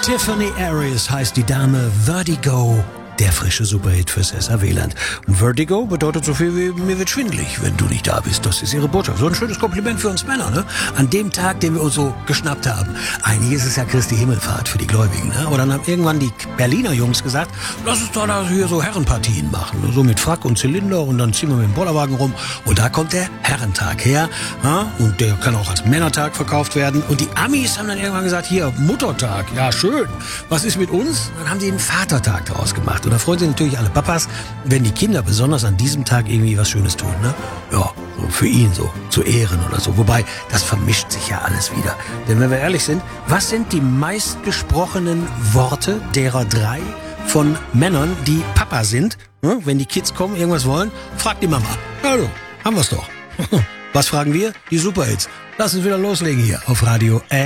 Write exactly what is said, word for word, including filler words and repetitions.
Tiffany Aries heißt die Dame. Vertigo, der frische Superhit fürs S R W-Land. Und Vertigo bedeutet so viel wie, mir wird schwindelig, wenn du nicht da bist. Das ist ihre Botschaft. So ein schönes Kompliment für uns Männer, ne? An dem Tag, den wir uns so geschnappt haben. Eigentlich ist es ja Christi Himmelfahrt für die Gläubigen, ne? Aber dann haben irgendwann die Berliner Jungs gesagt, lass uns doch da hier so Herrenpartien machen. So mit Frack und Zylinder und dann ziehen wir mit dem Bollerwagen rum. Und da kommt der Herrentag her. Ja? Und der kann auch als Männertag verkauft werden. Und die Amis haben dann irgendwann gesagt, hier, Muttertag, ja schön. Was ist mit uns? Dann haben die einen Vatertag daraus gemacht. Und da freuen sich natürlich alle Papas, wenn die Kinder besonders an diesem Tag irgendwie was Schönes tun, ne? Ja, so für ihn so, zu Ehren oder so. Wobei, das vermischt sich ja alles wieder. Denn wenn wir ehrlich sind, was sind die meistgesprochenen Worte derer drei von Männern, die Papa sind? Ne? Wenn die Kids kommen, irgendwas wollen, fragt die Mama. Hallo, haben wir's doch. Was fragen wir? Die Superhits. Lass uns wieder loslegen hier auf Radio